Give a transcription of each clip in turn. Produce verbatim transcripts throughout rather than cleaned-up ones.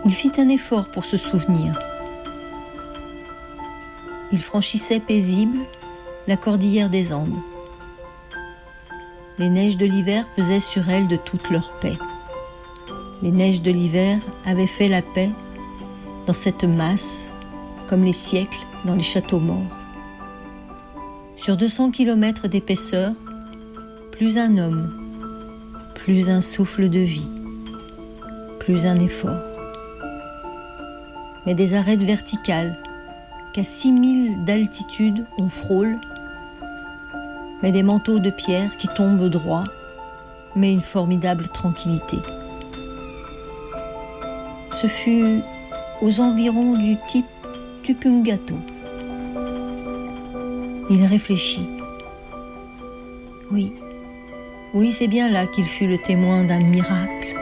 Il fit un effort pour se souvenir. Il franchissait paisible la cordillère des Andes. Les neiges de l'hiver pesaient sur elle de toute leur paix. Les neiges de l'hiver avaient fait la paix dans cette masse, comme les siècles dans les châteaux morts. Sur deux cents kilomètres d'épaisseur, plus un homme, plus un souffle de vie, plus un effort. Mais des arêtes verticales qu'à six mille d'altitude on frôle, mais des manteaux de pierre qui tombent droit, mais une formidable tranquillité. Ce fut aux environs du type Tupungato. Il réfléchit. Oui, oui, c'est bien là qu'il fut le témoin d'un miracle.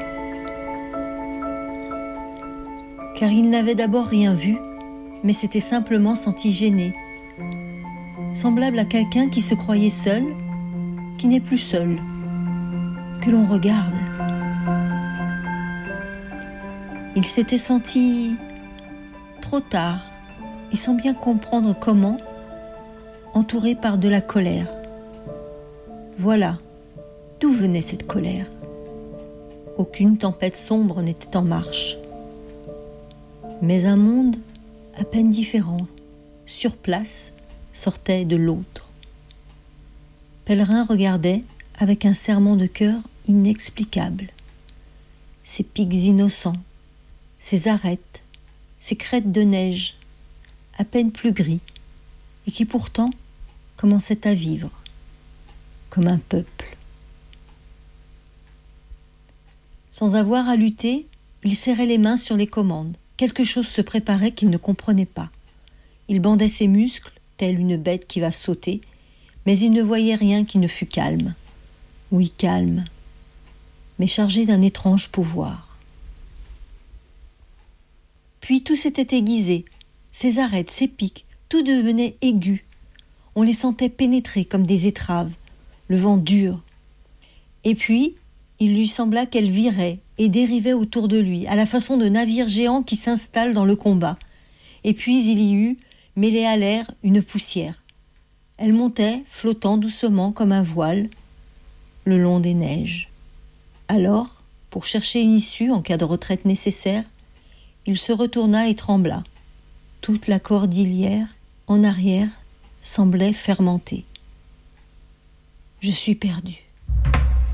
Car il n'avait d'abord rien vu, mais s'était simplement senti gêné, semblable à quelqu'un qui se croyait seul, qui n'est plus seul, que l'on regarde. Il s'était senti trop tard, et sans bien comprendre comment, entouré par de la colère. Voilà, d'où venait cette colère? Aucune tempête sombre n'était en marche. Mais un monde à peine différent, sur place, sortait de l'autre. Pèlerin regardait avec un serrement de cœur inexplicable. Ces pics innocents, ces arêtes, ces crêtes de neige, à peine plus gris, et qui pourtant commençaient à vivre, comme un peuple. Sans avoir à lutter, il serrait les mains sur les commandes. Quelque chose se préparait qu'il ne comprenait pas. Il bandait ses muscles, telle une bête qui va sauter, mais il ne voyait rien qui ne fût calme. Oui, calme, mais chargé d'un étrange pouvoir. Puis tout s'était aiguisé, ses arêtes, ses pics, tout devenait aigu. On les sentait pénétrer comme des étraves, le vent dur. Et puis, il lui sembla qu'elle virait et dérivait autour de lui, à la façon de navires géants qui s'installent dans le combat. Et puis il y eut, mêlée à l'air, une poussière. Elle montait, flottant doucement comme un voile, le long des neiges. Alors, pour chercher une issue en cas de retraite nécessaire, il se retourna et trembla. Toute la cordillère, en arrière, semblait fermenter. « Je suis perdu.